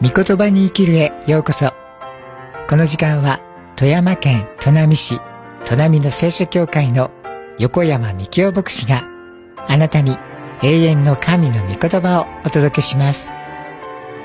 御言葉に生きるへようこそ。この時間は富山県砺波市砺波の聖書教会の横山幹夫牧師があなたに永遠の神の御言葉をお届けします。